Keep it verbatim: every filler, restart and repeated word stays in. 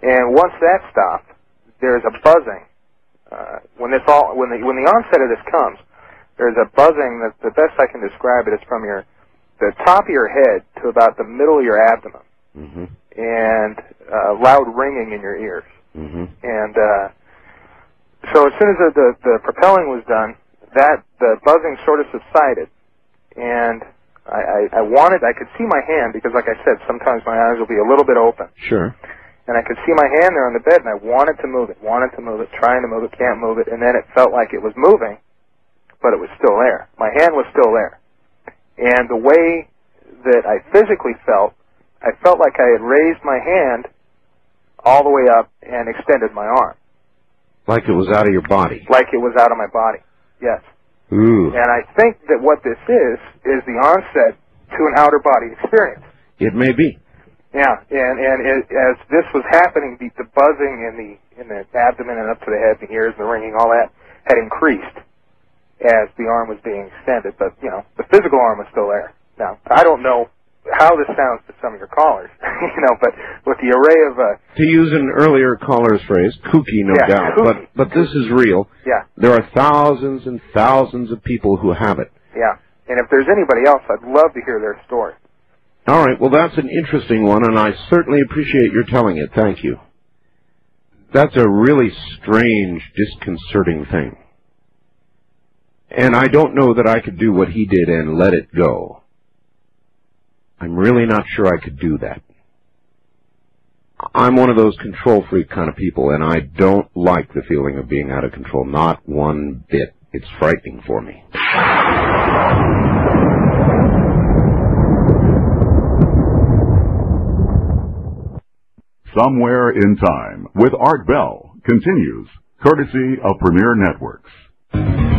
And once that stopped, there's a buzzing. Uh, when this all, when the when the onset of this comes, there's a buzzing that the best I can describe it is from your the top of your head to about the middle of your abdomen, mm-hmm. and uh, loud ringing in your ears. Mm-hmm. And uh, so as soon as the, the the propelling was done, that the buzzing sort of subsided, and I, I, I wanted I could see my hand because, like I said, sometimes my eyes will be a little bit open. Sure. And I could see my hand there on the bed, and I wanted to move it, wanted to move it, trying to move it, can't move it, and then it felt like it was moving, but it was still there. My hand was still there. And the way that I physically felt, I felt like I had raised my hand all the way up and extended my arm. Like it was out of your body. Like it was out of my body, yes. Ooh. And I think that what this is, is the onset to an outer body experience. It may be. Yeah, and and it, as this was happening, the, the buzzing in the in the abdomen and up to the head, the ears, the ringing, all that had increased as the arm was being extended. But you know, the physical arm was still there. Now, I don't know how this sounds to some of your callers, you know, but with the array of uh, to use an earlier caller's phrase, kooky, no yeah, doubt. Kooky. But but this is real. Yeah. There are thousands and thousands of people who have it. Yeah, and if there's anybody else, I'd love to hear their story. All right, well, that's an interesting one, and I certainly appreciate your telling it. Thank you. That's a really strange, disconcerting thing. And I don't know that I could do what he did and let it go. I'm really not sure I could do that. I'm one of those control freak kind of people, and I don't like the feeling of being out of control, not one bit. It's frightening for me. Somewhere in Time with Art Bell continues, courtesy of Premier Networks.